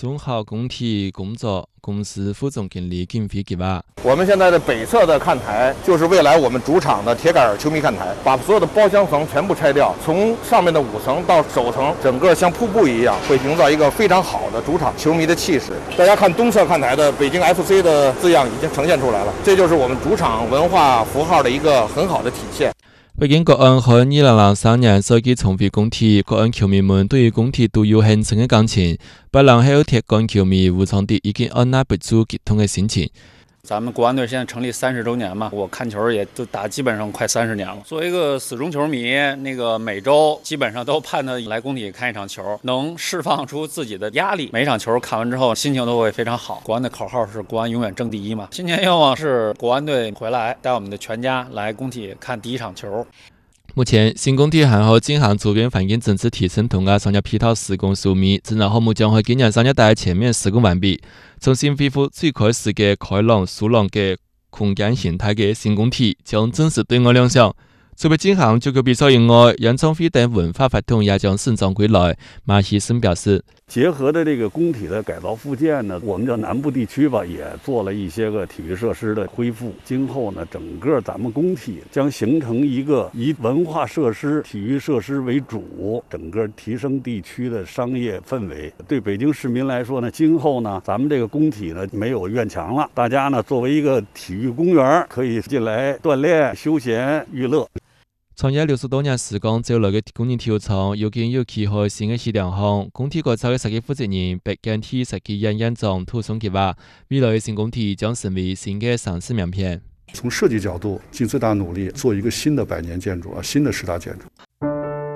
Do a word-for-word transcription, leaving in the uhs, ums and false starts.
中豪工体工作公司副总经理景飞吉话： 我们现在的北侧的看台就是未来我们主场的铁杆球迷看台，把所有的包厢层全部拆掉，从上面的五层到首层，整个像瀑布一样，会营造一个非常好的主场球迷的气势。大家看东侧看台的北京 F C 的字样已经呈现出来了，这就是我们主场文化符号的一个很好的体现。 北京國安喺二零零三年首次重回工體，國安球迷們對於工體都有很深嘅感情。八零後鐵杆球迷吳昌迪已經按捺不住激動嘅心情。 咱们国安队现在成立三十周年嘛，我看球也都打基本上快三十年了。作为一个死忠球迷，那个每周基本上都盼他来工体看一场球，能释放出自己的压力。每一场球看完之后，心情都会非常好。国安的口号是“国安永远争第一”嘛。今年愿望是国安队回来，带我们的全家来工体看第一场球。 目前，新工體還可進行周邊環境整治提升同埋商業配套施工疏密，智能項目將喺今年三月底全面施工完畢，重新恢復最開始嘅開朗疏朗嘅空間形態嘅新工體將正式對外亮相。除了進行足球比賽以外，演唱會等文化活動也將盛裝歸來。馬希森表示， 结合的这个工体的改造复建呢，我们叫南部地区吧，也做了一些个体育设施的恢复。今后呢，整个咱们工体将形成一个以文化设施、体育设施为主，整个提升地区的商业氛围。对北京市民来说呢，今后呢，咱们这个工体呢没有院墙了，大家呢作为一个体育公园，可以进来锻炼、休闲、娱乐。 創業六十多年時光走來嘅工人體育場，有見有期開新嘅試量項。工體改造嘅設計負責人北京體設計院院長涂松吉話：未來嘅新工體將成為新嘅上市名片。 從設計角度，盡最大努力做一個新的百年建築啊，新的十大建築。